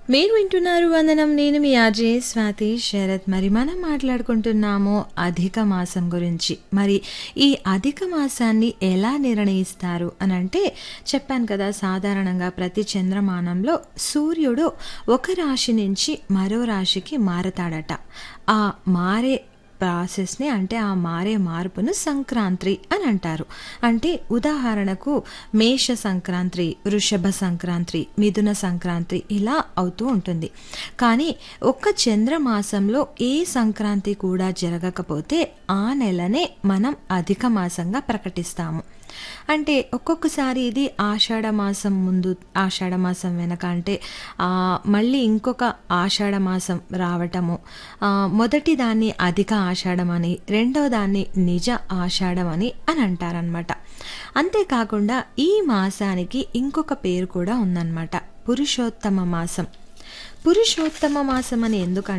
మీరు వింటున్నారు వందనం. నేను మీ ఆర్జే స్వాతి శరత్. మరి మనం మాట్లాడుకుంటున్నాము అధిక మాసం గురించి. మరి ఈ అధిక మాసాన్ని ఎలా నిర్ణయిస్తారు అని అంటే, చెప్పాను కదా, సాధారణంగా ప్రతి చంద్రమానంలో సూర్యుడు ఒక రాశి నుంచి మరో రాశికి మారతాడట. ఆ మారే ప్రాసెస్ని, అంటే ఆ మారే మార్పును సంక్రాంతి అని అంటారు. అంటే ఉదాహరణకు మేష సంక్రాంతి, వృషభ సంక్రాంతి, మిథున సంక్రాంతి ఇలా అవుతూ ఉంటుంది. కానీ ఒక్క చంద్రమాసంలో ఏ సంక్రాంతి కూడా జరగకపోతే ఆ నెలనే మనం అధిక మాసంగా ప్రకటిస్తాము. అంటే ఒక్కొక్కసారి ఇది ఆషాఢ మాసం ముందు, ఆషాఢ మాసం వెనక, అంటే మళ్ళీ ఇంకొక ఆషాఢ మాసం రావటము, మొదటి దాన్ని అధిక ఆషాఢం అని, రెండో దాన్ని నిజ ఆషాఢం అని అంటారనమాట. అంతేకాకుండా ఈ మాసానికి ఇంకొక పేరు కూడా ఉందన్నమాట, పురుషోత్తమ మాసం. పురుషోత్తమ మాసం అని ఎందుకంటే